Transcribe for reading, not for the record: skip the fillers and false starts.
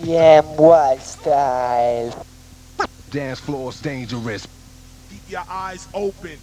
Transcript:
Yeah, wild style. Dance floor's dangerous. Keep your eyes open.